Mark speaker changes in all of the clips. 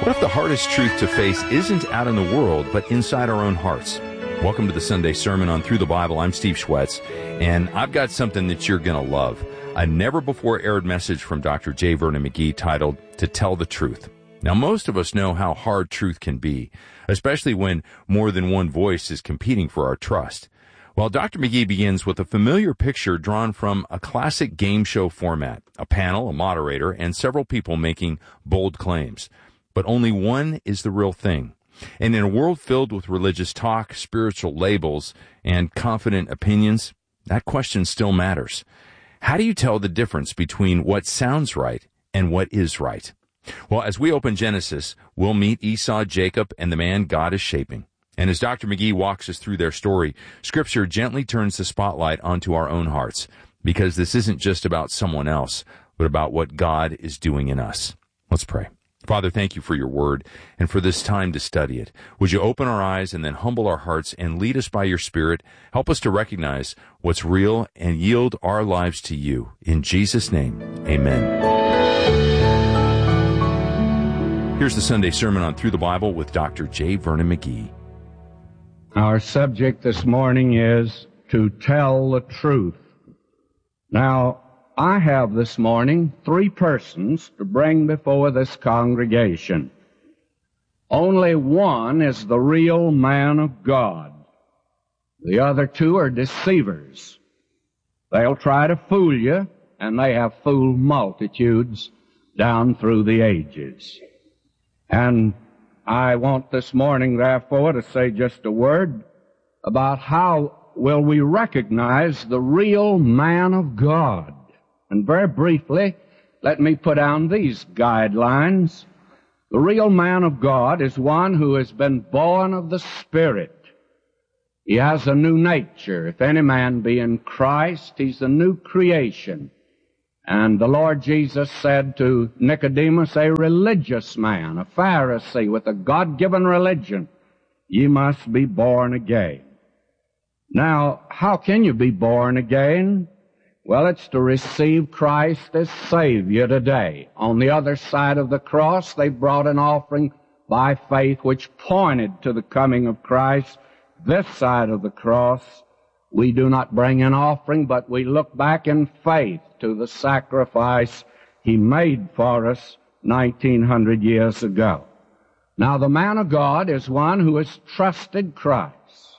Speaker 1: What if the hardest truth to face isn't out in the world, but inside our own hearts? Welcome to the Sunday Sermon on Through the Bible. I'm Steve Schwetz, and I've got something that you're going to love. A never-before-aired message from Dr. J. Vernon McGee titled, To Tell the Truth. Now, most of us know how hard truth can be, especially when more than one voice is competing for our trust. Well, Dr. McGee begins with a familiar picture drawn from a classic game show format, a panel, a moderator, and several people making bold claims. But only one is the real thing. And in a world filled with religious talk, spiritual labels, and confident opinions, that question still matters. How do you tell the difference between what sounds right and what is right? Well, as we open Genesis, we'll meet Esau, Jacob, and the man God is shaping. And as Dr. McGee walks us through their story, Scripture gently turns the spotlight onto our own hearts, because this isn't just about someone else, but about what God is doing in us. Let's pray. Father, thank you for your word and for this time to study it. Would you open our eyes and then humble our hearts and lead us by your Spirit? Help us to recognize what's real and yield our lives to you. In Jesus' name, amen. Here's the Sunday Sermon on Through the Bible with Dr. J. Vernon McGee.
Speaker 2: Our subject this morning is to tell the truth. Now, I have this morning 3 persons to bring before this congregation. Only one is the real man of God. The other 2 are deceivers. They'll try to fool you, and they have fooled multitudes down through the ages. And I want this morning, therefore, to say just a word about how will we recognize the real man of God. And very briefly, let me put down these guidelines. The real man of God is one who has been born of the Spirit. He has a new nature. If any man be in Christ, he's a new creation. And the Lord Jesus said to Nicodemus, a religious man, a Pharisee with a God-given religion, ye must be born again. Now, how can you be born again? Well, it's to receive Christ as Savior today. On the other side of the cross, they brought an offering by faith which pointed to the coming of Christ. This side of the cross, we do not bring an offering, but we look back in faith to the sacrifice He made for us 1900 years ago. Now, the man of God is one who has trusted Christ.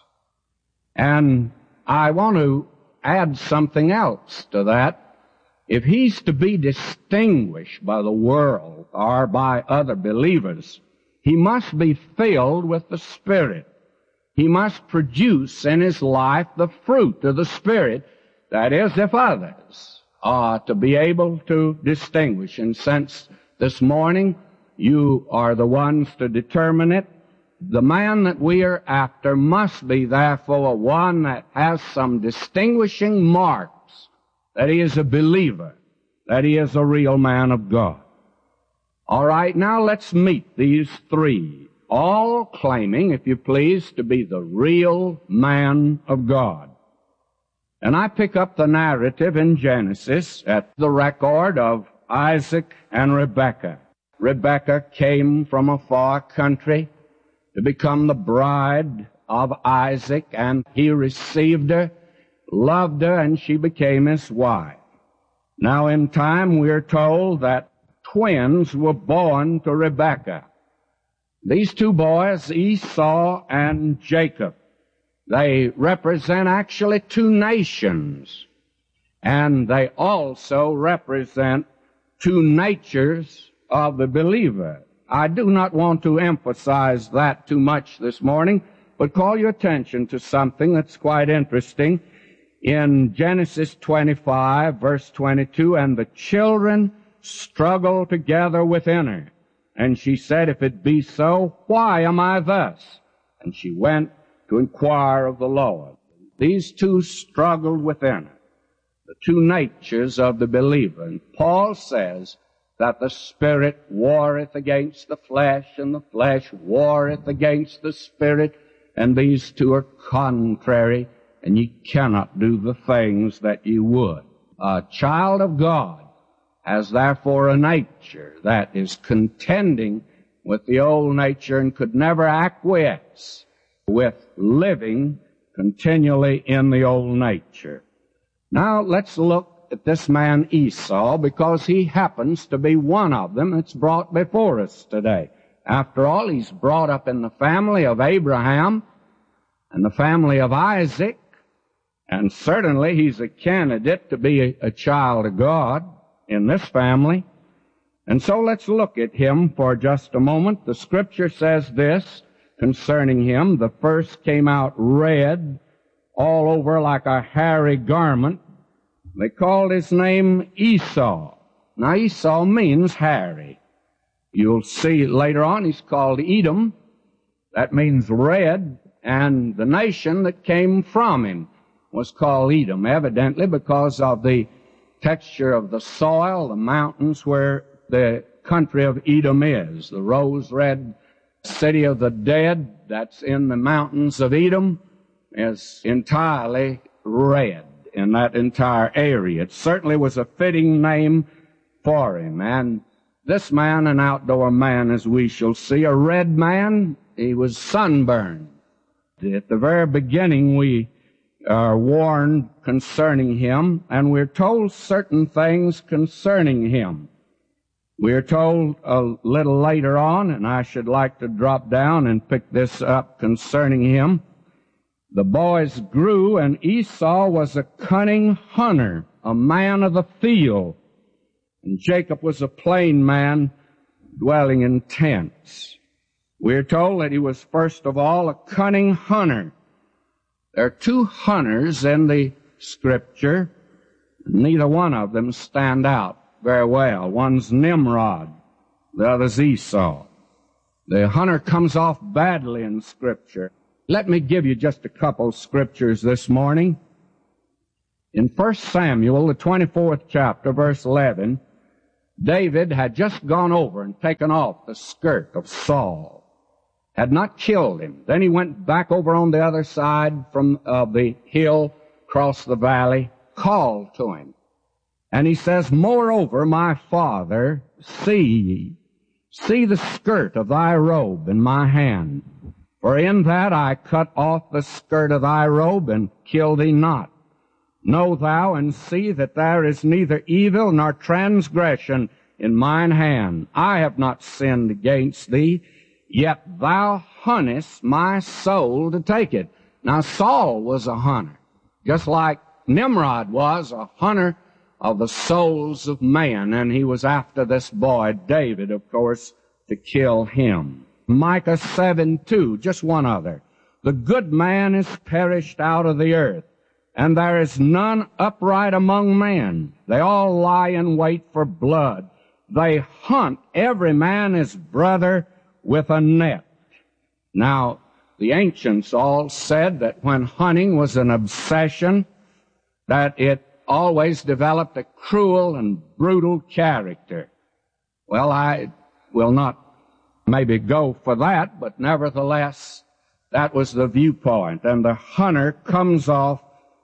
Speaker 2: And I want to add something else to that. If he's to be distinguished by the world or by other believers, he must be filled with the Spirit. He must produce in his life the fruit of the Spirit. That is, if others are to be able to distinguish. And since this morning you are the ones to determine it, the man that we are after must be, therefore, one that has some distinguishing marks, that he is a believer, that he is a real man of God. All right, now let's meet these 3, all claiming, if you please, to be the real man of God. And I pick up the narrative in Genesis at the record of Isaac and Rebekah. Rebekah came from a far country to become the bride of Isaac, and he received her, loved her, and she became his wife. Now in time we're told that twins were born to Rebekah. These 2 boys, Esau and Jacob, they represent actually 2 nations, and they also represent 2 natures of the believer. I do not want to emphasize that too much this morning, but call your attention to something that's quite interesting. In Genesis 25, verse 22, and the children struggled together within her. And she said, if it be so, why am I thus? And she went to inquire of the Lord. These 2 struggled within her, the 2 natures of the believer. And Paul says that the Spirit warreth against the flesh, and the flesh warreth against the Spirit, and these 2 are contrary, and ye cannot do the things that ye would. A child of God has therefore a nature that is contending with the old nature and could never acquiesce with living continually in the old nature. Now let's look at this man Esau, because he happens to be one of them that's brought before us today. After all, he's brought up in the family of Abraham and the family of Isaac, and certainly he's a candidate to be a child of God in this family. And so let's look at him for just a moment. The Scripture says this concerning him: the first came out red, all over like a hairy garment. They called his name Esau. Now Esau means hairy. You'll see later on he's called Edom. That means red, and the nation that came from him was called Edom, evidently because of the texture of the soil, the mountains where the country of Edom is. The rose-red city of the dead that's in the mountains of Edom is entirely red in that entire area. It certainly was a fitting name for him. And this man, an outdoor man, as we shall see, a red man, he was sunburned. At the very beginning, we are warned concerning him, and we're told certain things concerning him. We're told a little later on, and I should like to drop down and pick this up concerning him. The boys grew, and Esau was a cunning hunter, a man of the field. And Jacob was a plain man dwelling in tents. We're told that he was first of all a cunning hunter. There are two hunters in the Scripture. Neither one of them stand out very well. One's Nimrod, the other's Esau. The hunter comes off badly in Scripture. Let me give you just a couple scriptures this morning. In 1 Samuel, the 24th chapter, verse 11, David had just gone over and taken off the skirt of Saul. Had not killed him. Then he went back over on the other side from the hill, across the valley, called to him. And he says, "Moreover, my father, see the skirt of thy robe in my hand. For in that I cut off the skirt of thy robe and killed thee not. Know thou and see that there is neither evil nor transgression in mine hand. I have not sinned against thee, yet thou huntest my soul to take it." Now Saul was a hunter, just like Nimrod was a hunter of the souls of man, and he was after this boy, David, of course, to kill him. Micah 7:2, just one other. "The good man is perished out of the earth, and there is none upright among men. They all lie in wait for blood. They hunt every man his brother with a net." Now, the ancients all said that when hunting was an obsession, that it always developed a cruel and brutal character. Well, I will not maybe go for that, but nevertheless, that was the viewpoint, and the hunter comes off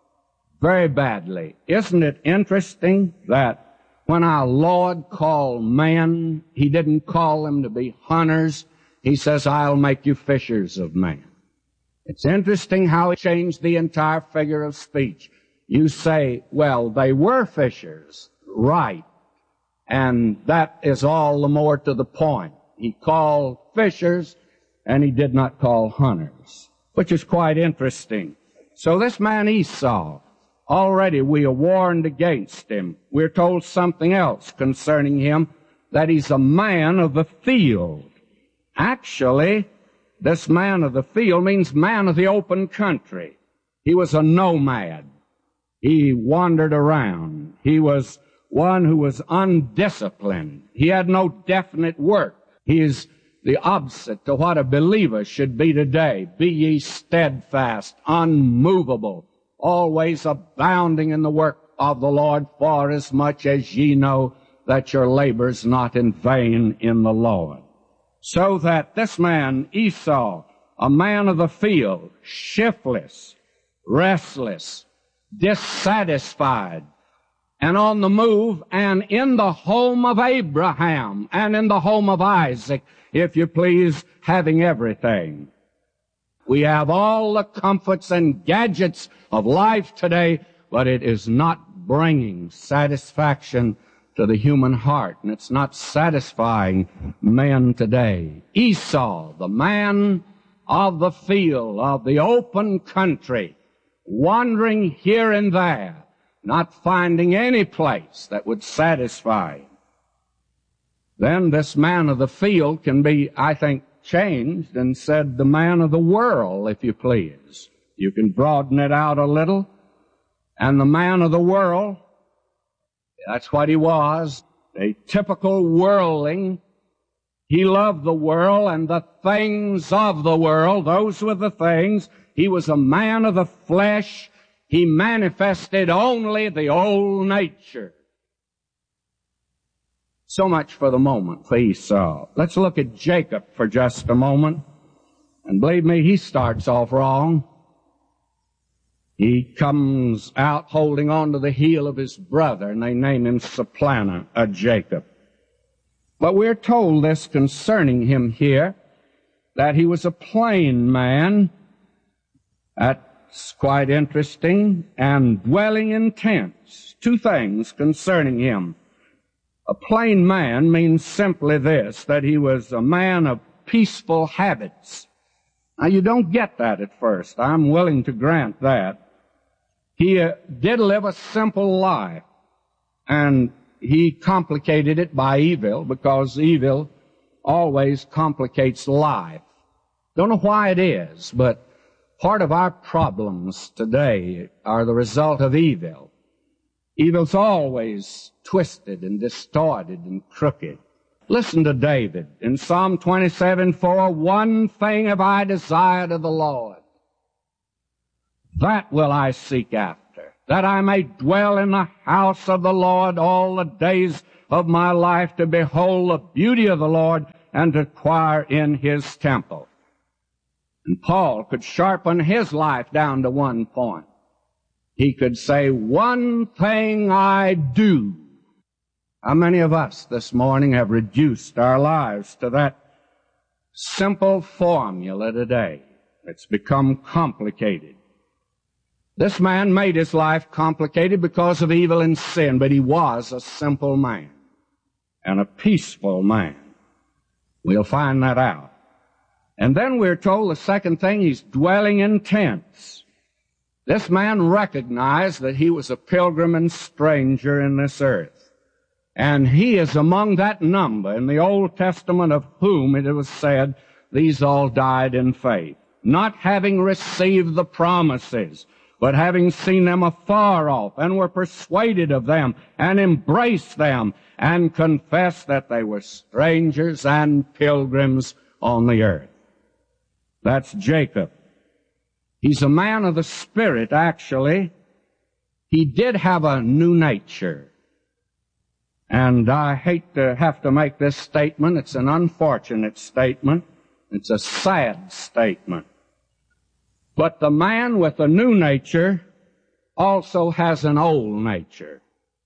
Speaker 2: very badly. Isn't it interesting that when our Lord called men, He didn't call them to be hunters. He says, "I'll make you fishers of men." It's interesting how He changed the entire figure of speech. You say, well, they were fishers, right, and that is all the more to the point. He called fishers, and He did not call hunters, which is quite interesting. So this man Esau, already we are warned against him. We're told something else concerning him, that he's a man of the field. Actually, this man of the field means man of the open country. He was a nomad. He wandered around. He was one who was undisciplined. He had no definite work. He is the opposite to what a believer should be today. "Be ye steadfast, unmovable, always abounding in the work of the Lord, for as much as ye know that your labor's not in vain in the Lord." So that this man, Esau, a man of the field, shiftless, restless, dissatisfied, and on the move and in the home of Abraham and in the home of Isaac, if you please, having everything. We have all the comforts and gadgets of life today, but it is not bringing satisfaction to the human heart, and it's not satisfying men today. Esau, the man of the field, of the open country, wandering here and there, not finding any place that would satisfy him. Then this man of the field can be, I think, changed and said the man of the world, if you please. You can broaden it out a little. And the man of the world, that's what he was, a typical worldling. He loved the world and the things of the world. Those were the things. He was a man of the flesh. He manifested only the old nature. So much for the moment for Esau. Let's look at Jacob for just a moment. And believe me, he starts off wrong. He comes out holding on to the heel of his brother, and they name him Supplanter, Jacob. But we're told this concerning him here, that he was a plain man. That's quite interesting. And dwelling in tents. Two things concerning him. A plain man means simply this, that he was a man of peaceful habits. Now, you don't get that at first. I'm willing to grant that. He did live a simple life, and he complicated it by evil, because evil always complicates life. Don't know why it is, but part of our problems today are the result of evil. Evil's always twisted and distorted and crooked. Listen to David in Psalm 27:4, "One thing have I desired of the Lord, that will I seek after, that I may dwell in the house of the Lord all the days of my life, to behold the beauty of the Lord and to inquire in his temple." And Paul could sharpen his life down to one point. He could say, "One thing I do." How many of us this morning have reduced our lives to that simple formula today? It's become complicated. This man made his life complicated because of evil and sin, but he was a simple man and a peaceful man. We'll find that out. And then we're told the second thing, he's dwelling in tents. This man recognized that he was a pilgrim and stranger in this earth. And he is among that number in the Old Testament of whom it was said, these all died in faith, not having received the promises, but having seen them afar off, and were persuaded of them, and embraced them, and confessed that they were strangers and pilgrims on the earth. That's Jacob. He's a man of the Spirit, actually. He did have a new nature. And I hate to have to make this statement. It's an unfortunate statement. It's a sad statement. But the man with the new nature also has an old nature.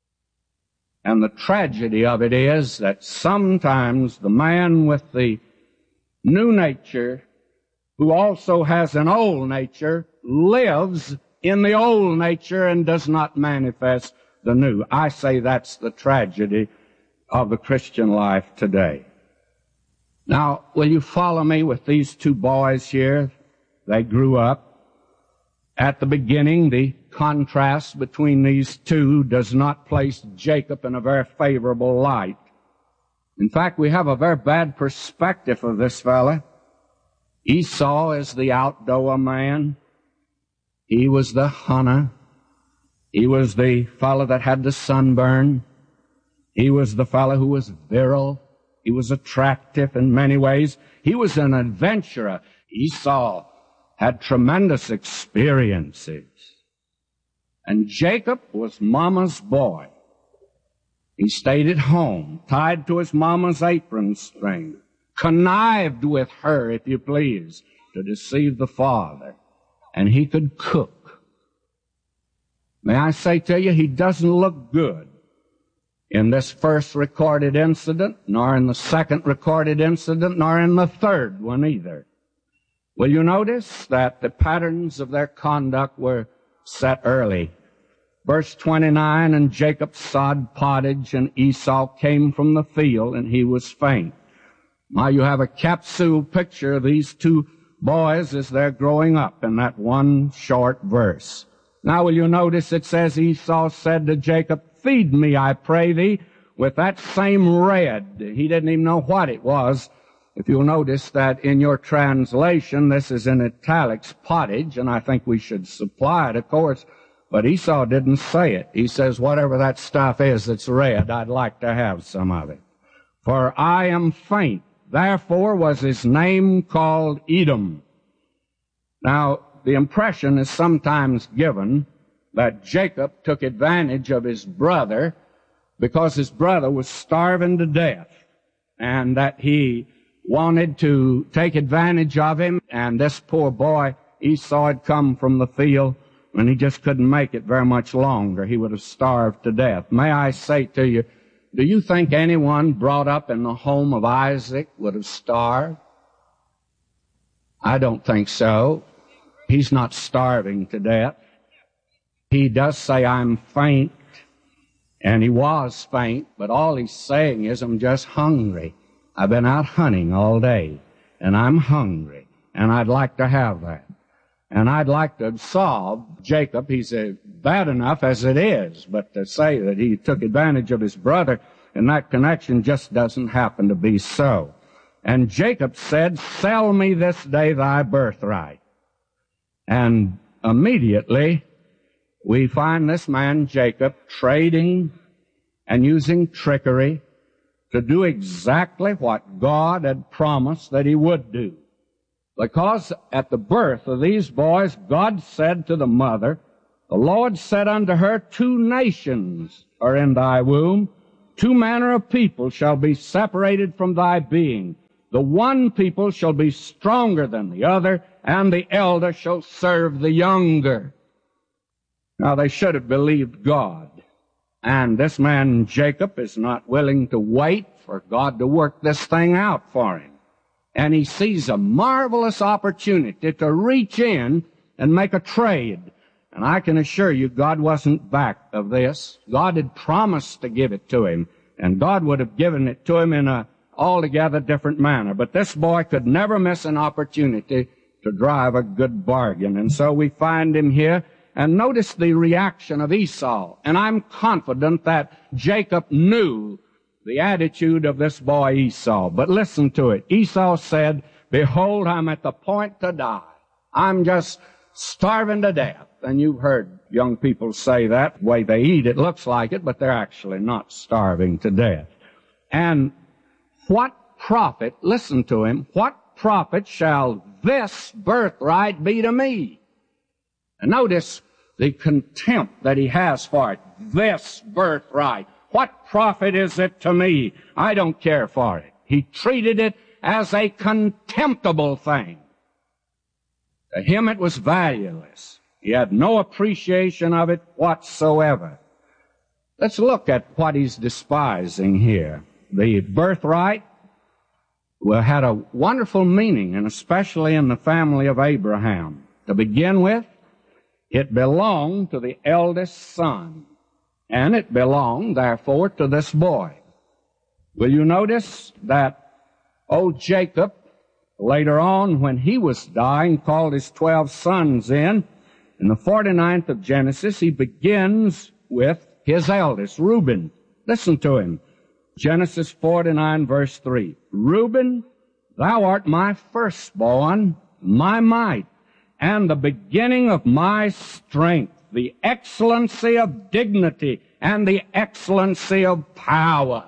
Speaker 2: And the tragedy of it is that sometimes the man with the new nature, who also has an old nature, lives in the old nature and does not manifest the new. I say that's the tragedy of the Christian life today. Now, will you follow me with these two boys here? They grew up. At the beginning, the contrast between these two does not place Jacob in a very favorable light. In fact, we have a very bad perspective of this fella. Esau is the outdoor man. He was the hunter. He was the fellow that had the sunburn. He was the fellow who was virile. He was attractive in many ways. He was an adventurer. Esau had tremendous experiences. And Jacob was mama's boy. He stayed at home, tied to his mama's apron string, connived with her, if you please, to deceive the father. And he could cook. May I say to you, he doesn't look good in this first recorded incident, nor in the second recorded incident, nor in the third one either. Will you notice that the patterns of their conduct were set early? Verse 29, and Jacob sod pottage, and Esau came from the field, and he was faint. Now you have a capsule picture of these two boys as they're growing up in that one short verse. Now will you notice it says Esau said to Jacob, feed me, I pray thee, with that same red. He didn't even know what it was. If you'll notice that in your translation, this is in italics, pottage, and I think we should supply it, of course. But Esau didn't say it. He says, whatever that stuff is that's red, I'd like to have some of it. For I am faint. Therefore was his name called Edom. Now, the impression is sometimes given that Jacob took advantage of his brother because his brother was starving to death, and that he wanted to take advantage of him, and this poor boy, Esau, had come from the field, and he just couldn't make it very much longer. He would have starved to death. May I say to you, do you think anyone brought up in the home of Isaac would have starved? I don't think so. He's not starving to death. He does say, I'm faint, and he was faint, but all he's saying is, I'm just hungry. I've been out hunting all day, and I'm hungry, and I'd like to have that. And I'd like to absolve Jacob. He's bad enough as it is, but to say that he took advantage of his brother in that connection just doesn't happen to be so. And Jacob said, sell me this day thy birthright. And immediately we find this man Jacob trading and using trickery to do exactly what God had promised that he would do. Because at the birth of these boys, God said to the mother, the Lord said unto her, 2 nations are in thy womb, 2 manner of people shall be separated from thy being. The one people shall be stronger than the other, and the elder shall serve the younger. Now they should have believed God. And this man Jacob is not willing to wait for God to work this thing out for him. And he sees a marvelous opportunity to reach in and make a trade. And I can assure you, God wasn't back of this. God had promised to give it to him, and God would have given it to him in a altogether different manner. But this boy could never miss an opportunity to drive a good bargain. And so we find him here, and notice the reaction of Esau. And I'm confident that Jacob knew the attitude of this boy Esau. But listen to it. Esau said, behold, I'm at the point to die. I'm just starving to death. And you've heard young people say that. The way they eat, it looks like it, but they're actually not starving to death. And what profit, listen to him, what profit shall this birthright be to me? And notice the contempt that he has for it. This birthright. What profit is it to me? I don't care for it. He treated it as a contemptible thing. To him it was valueless. He had no appreciation of it whatsoever. Let's look at what he's despising here. The birthright had a wonderful meaning, and especially in the family of Abraham. To begin with, it belonged to the eldest son. And it belonged, therefore, to this boy. Will you notice that old Jacob, later on, when he was dying, called his 12 sons in the 49th of Genesis, he begins with his eldest, Reuben. Listen to him. Genesis 49, verse 3. Reuben, thou art my firstborn, my might, and the beginning of my strength, the excellency of dignity, and the excellency of power.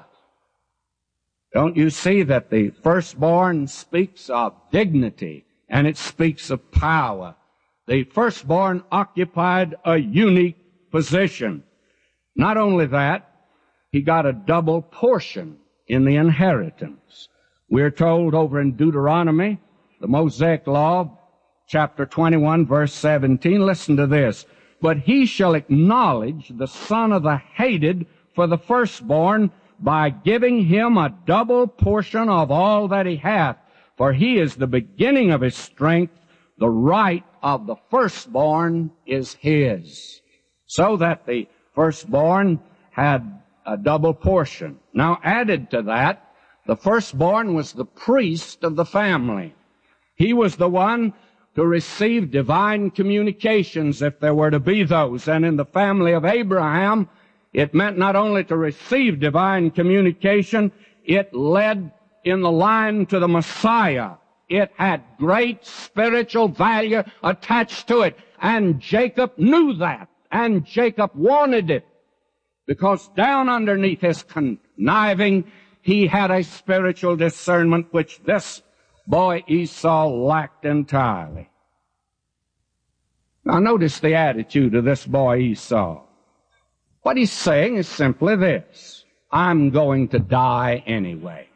Speaker 2: Don't you see that the firstborn speaks of dignity, and it speaks of power? The firstborn occupied a unique position. Not only that, he got a double portion in the inheritance. We're told over in Deuteronomy, the Mosaic Law, chapter 21, verse 17, listen to this. but he shall acknowledge the son of the hated for the firstborn by giving him a double portion of all that he hath. For he is the beginning of his strength. The right of the firstborn is his. So that the firstborn had a double portion. Now added to that, the firstborn was the priest of the family. He was the one to receive divine communications if there were to be those. And in the family of Abraham, it meant not only to receive divine communication, it led in the line to the Messiah. It had great spiritual value attached to it. And Jacob knew that. And Jacob wanted it. Because down underneath his conniving, he had a spiritual discernment which this boy Esau lacked entirely. Now notice the attitude of this boy Esau. What he's saying is simply this: I'm going to die anyway.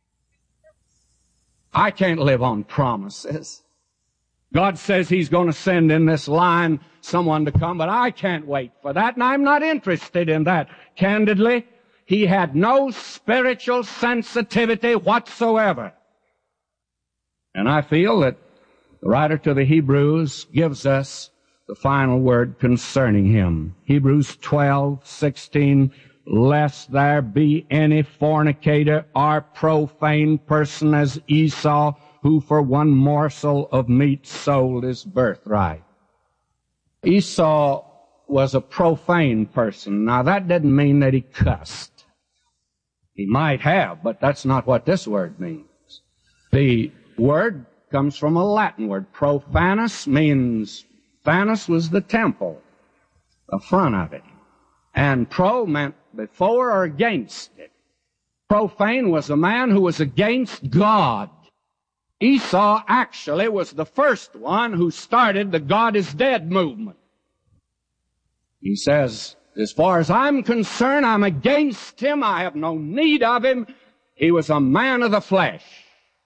Speaker 2: I can't live on promises. God says he's going to send in this line someone to come, but I can't wait for that, and I'm not interested in that. Candidly, he had no spiritual sensitivity whatsoever. And I feel that the writer to the Hebrews gives us the final word concerning him. Hebrews 12:16, lest there be any fornicator or profane person as Esau, who for one morsel of meat sold his birthright. Esau was a profane person. Now that didn't mean that he cussed. He might have, but that's not what this word means. The word comes from a Latin word. Profanus means, fanus was the temple, the front of it. And pro meant before or against it. Profane was a man who was against God. Esau actually was the first one who started the God is dead movement. He says, as far as I'm concerned, I'm against him. I have no need of him. He was a man of the flesh.